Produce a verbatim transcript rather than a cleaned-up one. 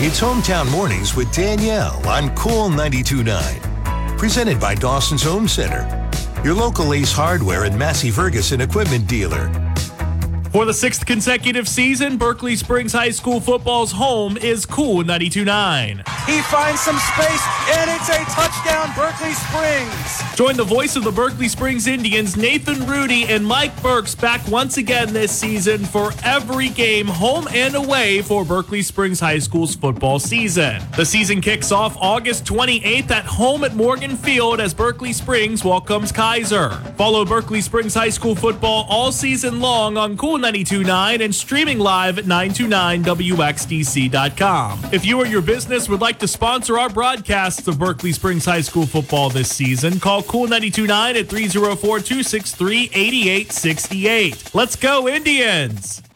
It's Hometown Mornings with Danielle on Cool ninety-two point nine. Presented by Dawson's Home Center, your local Ace Hardware and Massey Ferguson equipment dealer. For the sixth consecutive season, Berkeley Springs High School football's home is Cool ninety-two point nine. He finds some space, and it's a touchdown, Berkeley Springs. Join the voice of the Berkeley Springs Indians, Nathan Rudy and Mike Burks, back once again this season for every game, home and away, for Berkeley Springs High School's football season. The season kicks off August twenty-eighth at home at Morgan Field as Berkeley Springs welcomes Kaiser. Follow Berkeley Springs High School football all season long on Cool ninety-two point nine and streaming live at nine two nine W X D C dot com. If you or your business would like to sponsor our broadcasts of Berkeley Springs High School football this season, call Cool ninety-two point nine at three oh four, two six three, eight eight six eight. Let's go, Indians!